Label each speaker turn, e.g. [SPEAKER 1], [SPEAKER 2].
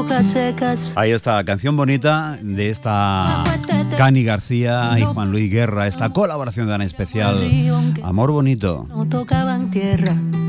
[SPEAKER 1] hojas secas.
[SPEAKER 2] Ahí está, canción bonita de esta Cani García y Juan Luis Guerra, esta colaboración tan especial, Amor Bonito.
[SPEAKER 1] No tocaban tierra.